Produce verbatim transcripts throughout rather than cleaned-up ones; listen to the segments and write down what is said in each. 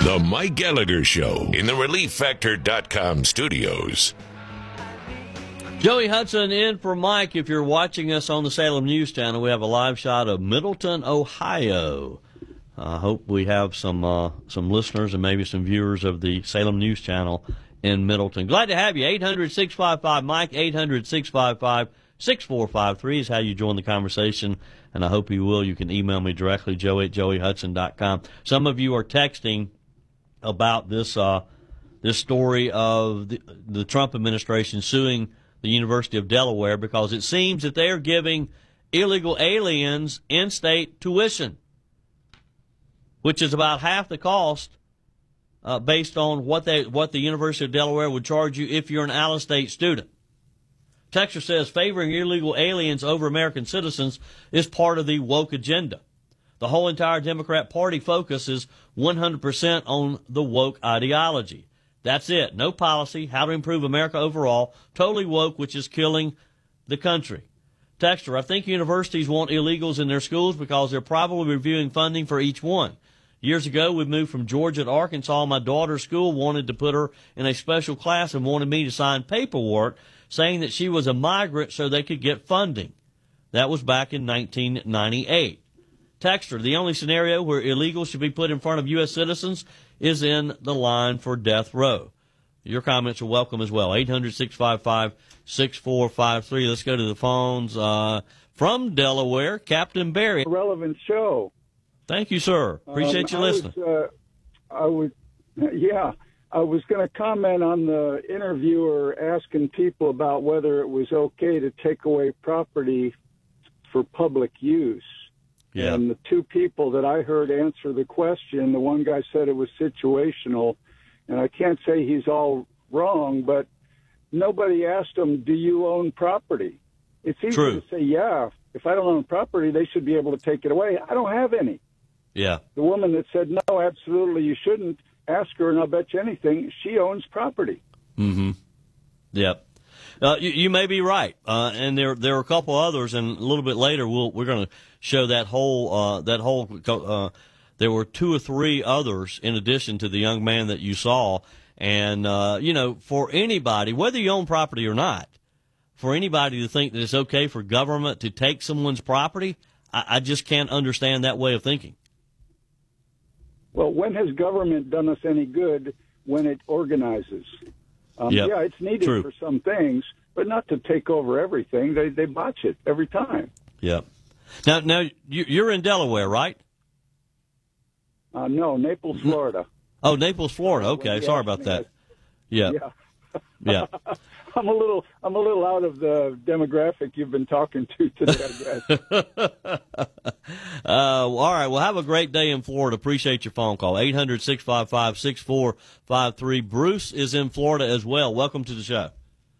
The Mike Gallagher Show in the relief factor dot com studios. Joey Hudson in for Mike. If you're watching us on the Salem News Channel, we have a live shot of Middleton, Ohio. I hope we have some uh, some listeners and maybe some viewers of the Salem News Channel in Middleton. Glad to have you. eight hundred, six five five, Mike, eight hundred, six five five, six four five three is how you join the conversation, and I hope you will. You can email me directly, joey at joey hudson dot com. Some of you are texting about this uh, this story of the, the Trump administration suing the University of Delaware because it seems that they are giving illegal aliens in-state tuition, which is about half the cost uh, based on what they what the University of Delaware would charge you if you're an out-of-state student. Texas says favoring illegal aliens over American citizens is part of the woke agenda. The whole entire Democrat Party focuses one hundred percent on the woke ideology. That's it. No policy, how to improve America overall, totally woke, which is killing the country. Texter, I think universities want illegals in their schools because they're probably reviewing funding for each one. Years ago, we moved from Georgia to Arkansas. My daughter's school wanted to put her in a special class and wanted me to sign paperwork saying that she was a migrant so they could get funding. That was back in nineteen ninety-eight. Texter, the only scenario where illegals should be put in front of U S citizens is in the line for death row. Your comments are welcome as well. eight hundred, six five five, six four five three. Let's go to the phones. Uh, from Delaware, Captain Barry. Relevant show. Thank you, sir. Appreciate um, you listening. I was, uh, I would, yeah, I was going to comment on the interviewer asking people about whether it was okay to take away property for public use. Yeah. And the two people that I heard answer the question, the one guy said it was situational, and I can't say he's all wrong, but nobody asked him, do you own property? It's easy True. to say, yeah, if I don't own property, they should be able to take it away. I don't have any. Yeah. The woman that said, no, absolutely, you shouldn't, ask her, and I'll bet you anything, she owns property. Mm-hmm. Yep. Uh, you, you may be right, uh, and there there are a couple others, and a little bit later we'll we're going to show that whole uh, that whole. Uh, there were two or three others in addition to the young man that you saw, and uh, you know, for anybody, whether you own property or not, for anybody to think that it's okay for government to take someone's property, I, I just can't understand that way of thinking. Well, when has government done us any good? When it organizes. Um, yep. Yeah, it's needed True. for some things, but not to take over everything. They they botch it every time. Yep. Now, now you, you're in Delaware, right? Uh, no, Naples, Florida. Oh, Naples, Florida. Okay, sorry about that. Yeah. Yeah. Yeah. I'm a little I'm a little out of the demographic you've been talking to today, I guess. uh, all right. Well, have a great day in Florida. Appreciate your phone call. eight hundred, six five five, six four five three. Bruce is in Florida as well. Welcome to the show.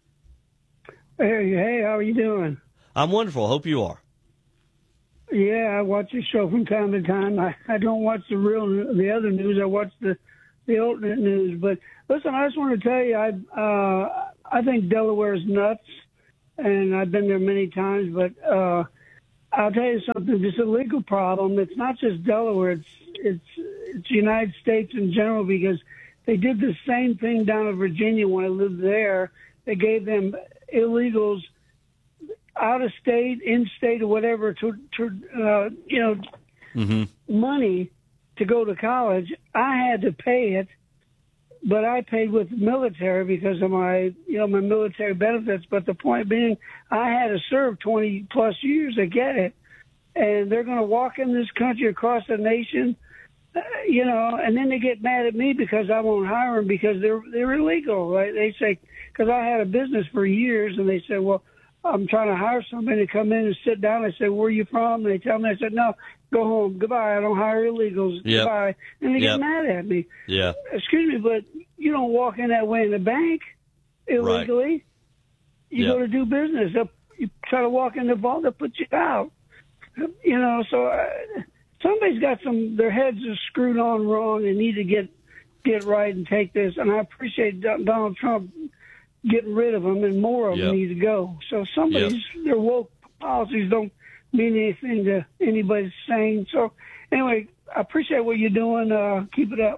Hey, hey, how are you doing? I'm wonderful. Hope you are. Yeah, I watch your show from time to time. I, I don't watch the real the other news. I watch the the alternate news. But listen, I just want to tell you, I uh, I think Delaware is nuts, and I've been there many times. But uh, I'll tell you something: this illegal problem. It's not just Delaware. It's it's it's the United States in general, because they did the same thing down in Virginia when I lived there. They gave them illegals out of state, in state, or whatever, to, to uh, you know, mm-hmm. money to go to college. I had to pay it, but I paid with military because of my, you know, my military benefits. But the point being, I had to serve twenty plus years to get it, and they're going to walk in this country across the nation, uh, you know, and then they get mad at me because I won't hire them because they're they're illegal, right? They say, because I had a business for years, and they said, well, I'm trying to hire somebody to come in and sit down. I said, where are you from? And they tell me, I said, no, go home. Goodbye. I don't hire illegals. Yep. Goodbye. And they Yep. get mad at me. Yeah. Excuse me, but you don't walk in that way in the bank illegally. Right. You Yep. go to do business. They'll, you try to walk in the vault, they'll put you out. You know, so uh, somebody's got some, their heads are screwed on wrong and need to get, get right and take this. And I appreciate Donald Trump getting rid of them, and more of Yep. them need to go. So somebody's, Yep. their woke policies don't mean anything to anybody's saying. So anyway, I appreciate what you're doing. Uh, keep it up.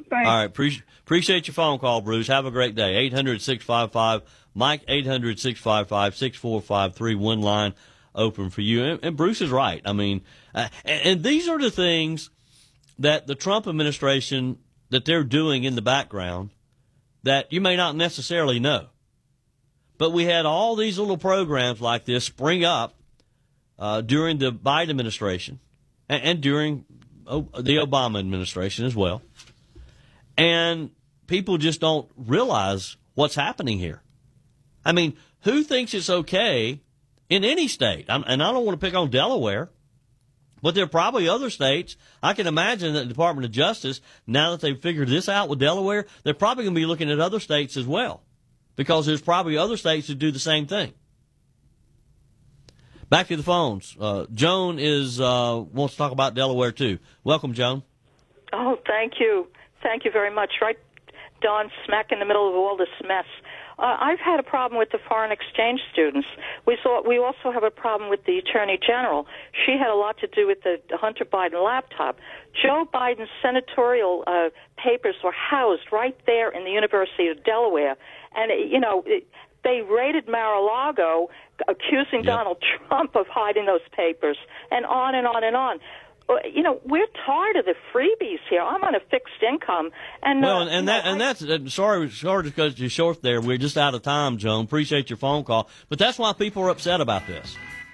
Thanks. All right. Pre- appreciate your phone call, Bruce. Have a great day. eight hundred, six five five, Mike, eight hundred, six five five, six four five three. One line open for you. And, and Bruce is right. I mean, uh, and, and these are the things that the Trump administration, that they're doing in the background that you may not necessarily know. But we had all these little programs like this spring up uh, during the Biden administration and, and during o- the Obama administration as well. And people just don't realize what's happening here. I mean, who thinks it's okay in any state? I'm, and I don't want to pick on Delaware, but there are probably other states. I can imagine that the Department of Justice, now that they've figured this out with Delaware, they're probably going to be looking at other states as well, because there's probably other states that do the same thing. Back to the phones. Uh, Joan is uh, wants to talk about Delaware, too. Welcome, Joan. Oh, thank you. Thank you very much. Right, Don, smack in the middle of all this mess. Uh, I've had a problem with the foreign exchange students. We saw. We also have a problem with the Attorney General. She had a lot to do with the Hunter Biden laptop. Joe Biden's senatorial uh, papers were housed right there in the University of Delaware. And, you know, it, they raided Mar-a-Lago, accusing yep. Donald Trump of hiding those papers, and on and on and on. You know, we're tired of the freebies here. I'm on a fixed income, and well, uh, and, and that know, and that's uh, sorry, sorry to cut you short there. We're just out of time, Joan. Appreciate your phone call, but that's why people are upset about this.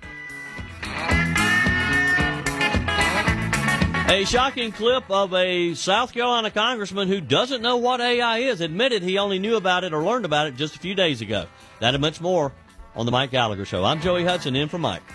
A shocking clip of a South Carolina congressman who doesn't know what A I is admitted he only knew about it or learned about it just a few days ago. That and much more on the Mike Gallagher Show. I'm Joey Hudson, in for Mike.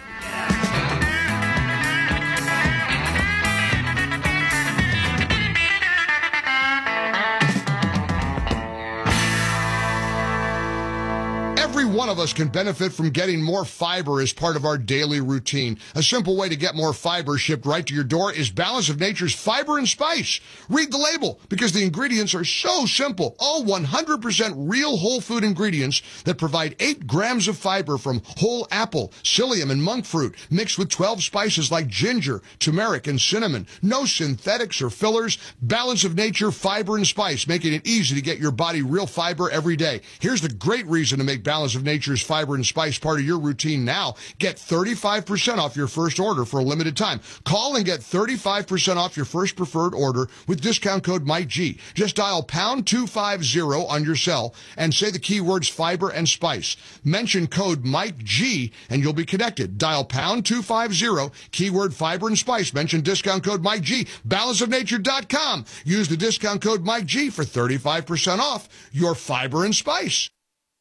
Every one of us can benefit from getting more fiber as part of our daily routine. A simple way to get more fiber shipped right to your door is Balance of Nature's Fiber and Spice. Read the label, because the ingredients are so simple. All one hundred percent real whole food ingredients that provide eight grams of fiber from whole apple, psyllium, and monk fruit, mixed with twelve spices like ginger, turmeric, and cinnamon. No synthetics or fillers. Balance of Nature Fiber and Spice, making it easy to get your body real fiber every day. Here's the great reason to make Balance of Nature's Fiber and Spice part of your routine now. Get thirty-five percent off your first order for a limited time. Call and get thirty-five percent off your first preferred order with discount code Mike G. Just dial pound two fifty on your cell and say the keywords fiber and spice. Mention code Mike G and you'll be connected. Dial pound two fifty, keyword fiber and spice. Mention discount code Mike G. balance of nature dot com. Use the discount code Mike G for thirty-five percent off your fiber and spice.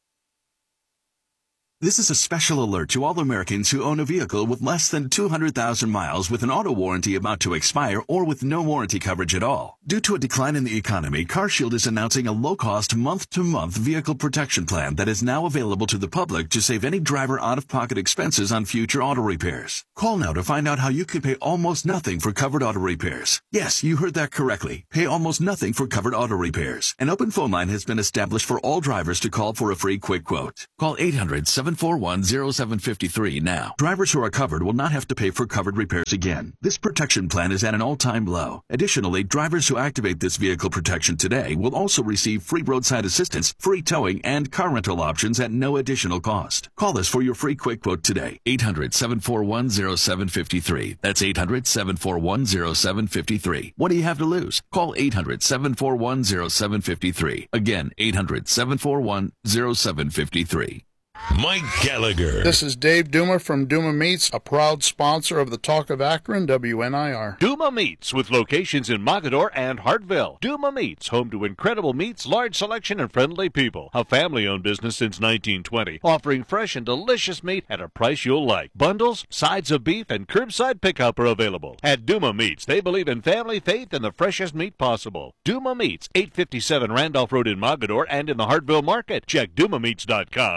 This is a special alert to all Americans who own a vehicle with less than two hundred thousand miles with an auto warranty about to expire or with no warranty coverage at all. Due to a decline in the economy, CarShield is announcing a low-cost month-to-month vehicle protection plan that is now available to the public to save any driver out-of-pocket expenses on future auto repairs. Call now to find out how you can pay almost nothing for covered auto repairs. Yes, you heard that correctly. Pay almost nothing for covered auto repairs. An open phone line has been established for all drivers to call for a free quick quote. Call eight hundred, seven four one, zero seven five three now. Drivers who are covered will not have to pay for covered repairs again. This protection plan is at an all-time low. Additionally, drivers who activate this vehicle protection today will also receive free roadside assistance, free towing, and car rental options at no additional cost. Call us for your free quick quote today. eight hundred, seven four one, zero seven five three. That's eight hundred, seven four one, zero seven five three. What do you have to lose? Call eight hundred, seven four one, zero seven five three. Again, eight hundred, seven four one, zero seven five three. Mike Gallagher. This is Dave Duma from Duma Meats, a proud sponsor of the Talk of Akron, W N I R. Duma Meats, with locations in Mogadore and Hartville. Duma Meats, home to incredible meats, large selection, and friendly people. A family-owned business since nineteen twenty, offering fresh and delicious meat at a price you'll like. Bundles, sides of beef, and curbside pickup are available. At Duma Meats, they believe in family, faith, and the freshest meat possible. Duma Meats, eight fifty-seven Randolph Road in Mogadore and in the Hartville Market. Check duma meats dot com for more information.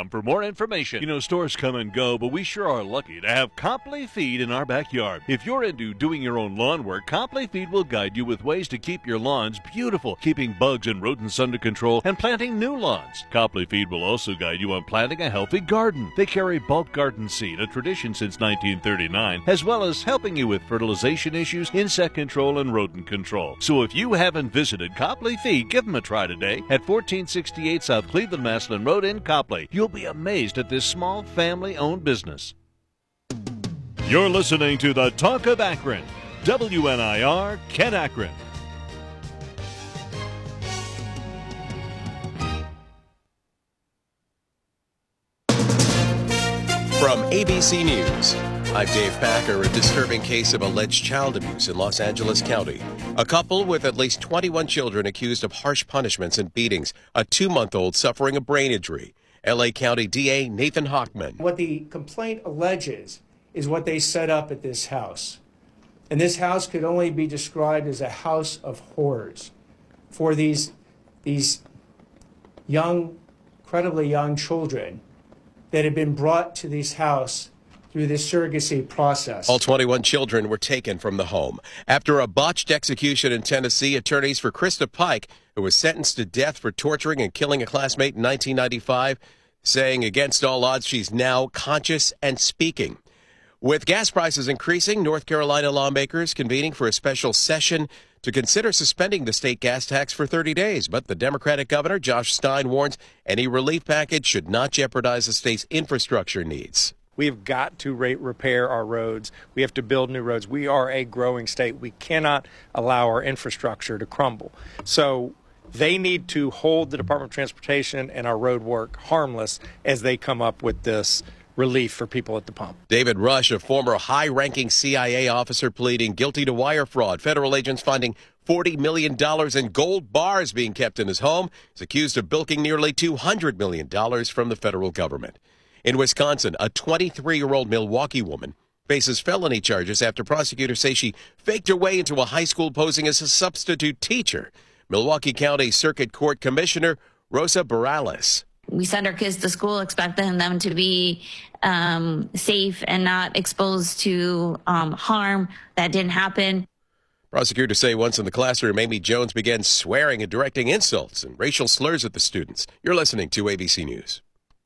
information. You know, stores come and go, but we sure are lucky to have Copley Feed in our backyard. If you're into doing your own lawn work, Copley Feed will guide you with ways to keep your lawns beautiful, keeping bugs and rodents under control, and planting new lawns. Copley Feed will also guide you on planting a healthy garden. They carry bulk garden seed, a tradition since nineteen thirty-nine, as well as helping you with fertilization issues, insect control, and rodent control. So if you haven't visited Copley Feed, give them a try today at fourteen sixty-eight South Cleveland Maslin Road in Copley. You'll be amazed at this small family-owned business. You're listening to the Talk of Akron. W N I R, Kent Akron. From A B C News, I'm Dave Packer. A disturbing case of alleged child abuse in Los Angeles County. A couple with at least twenty-one children accused of harsh punishments and beatings. A two-month-old suffering a brain injury. L A County D A Nathan Hochman. What the complaint alleges is what they set up at this house. And this house could only be described as a house of horrors for these, these young, incredibly young children that had been brought to this house through this surrogacy process. All twenty-one children were taken from the home. After a botched execution in Tennessee, attorneys for Krista Pike, who was sentenced to death for torturing and killing a classmate in nineteen ninety-five, saying against all odds she's now conscious and speaking. With gas prices increasing, North Carolina lawmakers convening for a special session to consider suspending the state gas tax for thirty days. But the Democratic governor, Josh Stein, warns any relief package should not jeopardize the state's infrastructure needs. We've got to rate repair our roads. We have to build new roads. We are a growing state. We cannot allow our infrastructure to crumble. So they need to hold the Department of Transportation and our road work harmless as they come up with this relief for people at the pump. David Rush, a former high-ranking C I A officer pleading guilty to wire fraud. Federal agents finding forty million dollars in gold bars being kept in his home. He's accused of bilking nearly two hundred million dollars from the federal government. In Wisconsin, a twenty-three-year-old Milwaukee woman faces felony charges after prosecutors say she faked her way into a high school posing as a substitute teacher. Milwaukee County Circuit Court Commissioner Rosa Barales. We send our kids to school expecting them to be um, safe and not exposed to um, harm. That didn't happen. Prosecutors say once in the classroom, Amy Jones began swearing and directing insults and racial slurs at the students. You're listening to A B C News.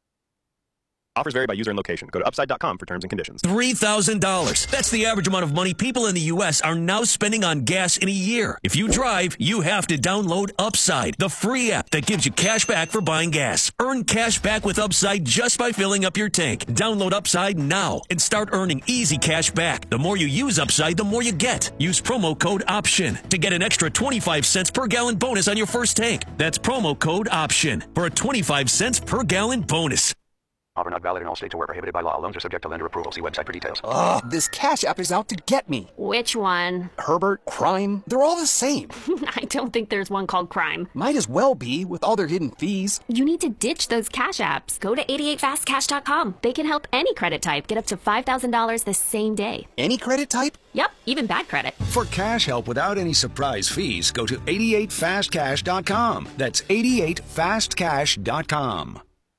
Offers vary by user and location. Go to upside dot com for terms and conditions. three thousand dollars. That's the average amount of money people in the U S are now spending on gas in a year. If you drive, you have to download Upside, the free app that gives you cash back for buying gas. Earn cash back with Upside just by filling up your tank. Download Upside now and start earning easy cash back. The more you use Upside, the more you get. Use promo code OPTION to get an extra twenty-five cents per gallon bonus on your first tank. That's promo code OPTION for a twenty-five cents per gallon bonus. Offer not valid in all states or where prohibited by law. Loans are subject to lender approval. See website for details. Ugh, this Cash App is out to get me. Which one? Herbert, Crime, they're all the same. I don't think there's one called Crime. Might as well be, with all their hidden fees. You need to ditch those Cash Apps. Go to eighty-eight fast cash dot com. They can help any credit type get up to five thousand dollars the same day. Any credit type? Yep, even bad credit. For cash help without any surprise fees, go to eighty-eight fast cash dot com. That's eighty-eight fast cash dot com.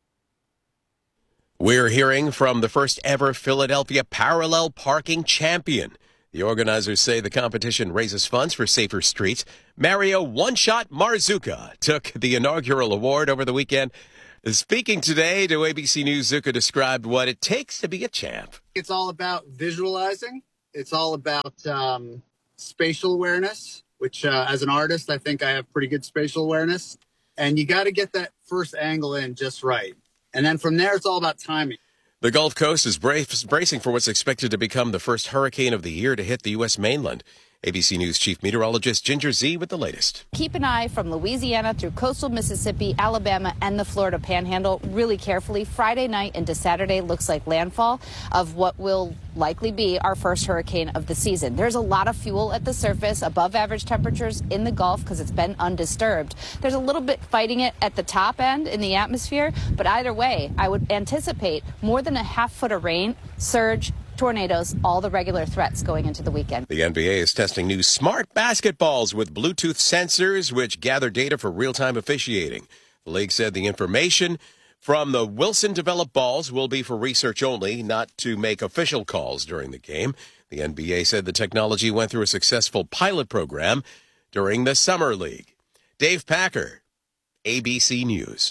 We're hearing from the first ever Philadelphia Parallel Parking Champion. The organizers say the competition raises funds for safer streets. Mario One-Shot Marzuka took the inaugural award over the weekend. Speaking today to A B C News, Zuka described what it takes to be a champ. It's all about visualizing. It's all about um, spatial awareness, which uh, as an artist, I think I have pretty good spatial awareness. And you got to get that first angle in just right. And then from there, it's all about timing. The Gulf Coast is bracing for what's expected to become the first hurricane of the year to hit the U S mainland. A B C News chief meteorologist Ginger Z with the latest. Keep an eye from Louisiana through coastal Mississippi, Alabama, and the Florida Panhandle really carefully. Friday night into Saturday looks like landfall of what will likely be our first hurricane of the season. There's a lot of fuel at the surface, above average temperatures in the Gulf because it's been undisturbed. There's a little bit fighting it at the top end in the atmosphere, but either way, I would anticipate more than a half foot of rain, surge, tornadoes, all the regular threats going into the weekend. The N B A is testing new smart basketballs with Bluetooth sensors, which gather data for real-time officiating. The league said the information from the Wilson-developed balls will be for research only, not to make official calls during the game. The N B A said the technology went through a successful pilot program during the Summer League. Dave Packer, A B C News.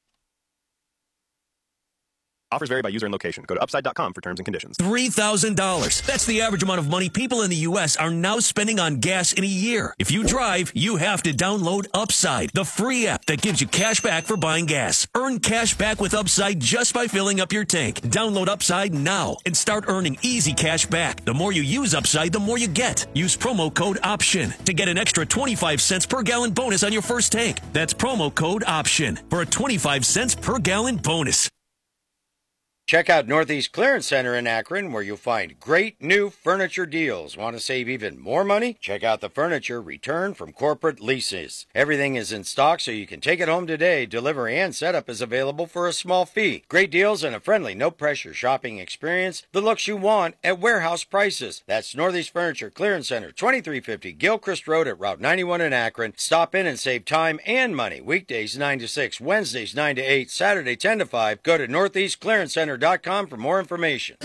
Offers vary by user and location. Go to upside dot com for terms and conditions. three thousand dollars. That's the average amount of money people in the U S are now spending on gas in a year. If you drive, you have to download Upside, the free app that gives you cash back for buying gas. Earn cash back with Upside just by filling up your tank. Download Upside now and start earning easy cash back. The more you use Upside, the more you get. Use promo code OPTION to get an extra twenty-five cents per gallon bonus on your first tank. That's promo code OPTION for a twenty-five cents per gallon bonus. Check out Northeast Clearance Center in Akron, where you'll find great new furniture deals. Want to save even more money? Check out the furniture returned from corporate leases. Everything is in stock, so you can take it home today. Delivery and setup is available for a small fee. Great deals and a friendly, no-pressure shopping experience. The looks you want at warehouse prices. That's Northeast Furniture Clearance Center, twenty-three fifty Gilchrist Road at Route ninety-one in Akron. Stop in and save time and money. Weekdays nine to six, Wednesdays nine to eight, Saturday ten to five. Go to northeast clearance center dot com for more information.